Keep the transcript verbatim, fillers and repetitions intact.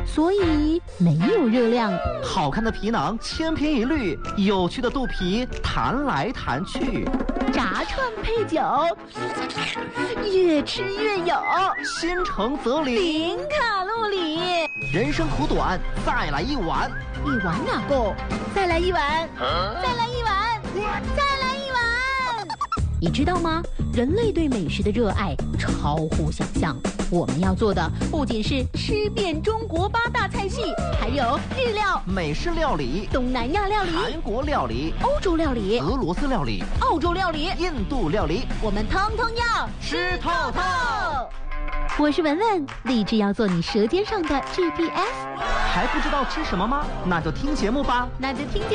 所以没有热量。 好看的皮囊千篇一律，有趣的肚皮弹来弹去。 炸串配酒，越吃越有。 心诚则灵， 零卡路里。 人生苦短，再来一碗。 一碗哪够？再来一碗，啊、再来一碗，再来一碗。你知道吗？人类对美食的热爱超乎想象。我们要做的不仅是吃遍中国八大菜系，还有日料、 美式料理、 东南亚料理、 韩国料理、 欧洲料理、 俄罗斯料理、 澳洲料理、 印度料理， 我们通通要吃透透。 我是文文，立志要做你舌尖上的 G P S。 还不知道吃什么吗？那就听节目吧。 那就听节目。